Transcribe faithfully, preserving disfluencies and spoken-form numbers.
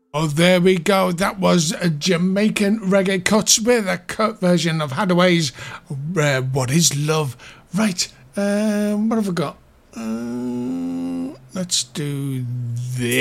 Oh, there we go. That was a Jamaican Reggae Cuts with a cut version of Hadaway's uh, What Is Love. Right, um, what have I got? Uh, let's do this.